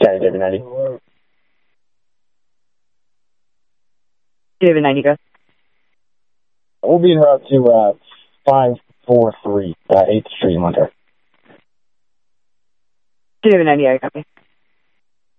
90, David 90. David 90, go. We'll be en route to 543 8th Street in Monterey. David 90, I copy.